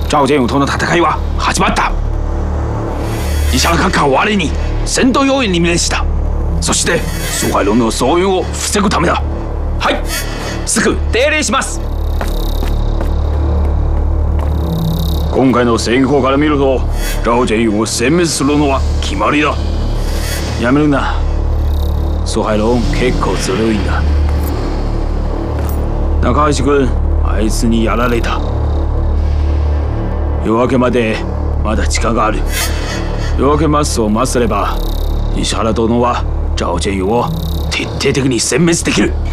趙建勇との戦いは始まった。石原閣下を我に戦闘要員に命じた。そして蘇海龍の増援を防ぐためだ。はい、すぐ定例します。今回の戦況から見ると趙建勇を殲滅するのは決まりだ。やめるな。蘇海龍結構ずるいんだ。高橋君、あいつにやられた。夜明けまでまだ時間がある。夜明けますを待つれば石原殿は趙建勇を徹底的に殲滅できる。